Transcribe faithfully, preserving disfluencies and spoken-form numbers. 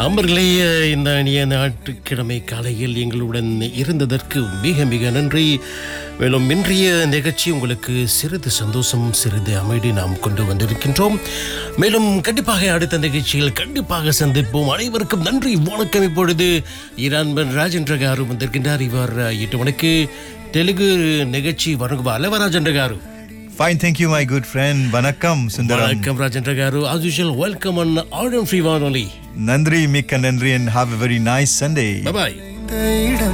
அன்பர்களே, இந்த இனிய ஞாயிற்றுக்கிழமை காலையில் எங்களுடன் இருந்ததற்கு மிக மிக நன்றி. மேலும் இன்றைய நிகழ்ச்சி உங்களுக்கு சிறிது சந்தோஷம், சிறிது அமைதி நாம் கொண்டு வந்திருக்கின்றோம். மேலும் கண்டிப்பாக அடுத்த நிகழ்ச்சியில் கண்டிப்பாக சந்திப்போம். அனைவருக்கும் நன்றி, வணக்கம். இப்பொழுது ஈரான் ராஜேந்திர காரு வந்திருக்கின்றார். இவர் எட்டு மணிக்கு தெலுங்கு நிகழ்ச்சி வழங்குவார். அல்லவா Rajendra car? Fine, thank you, my good friend. Vanakkam, Sundaram. Vanakkam, Rajendra Garu. As usual, welcome on Audium Free One only. Nandri, Mika Nandri, and have a very nice Sunday. Bye-bye.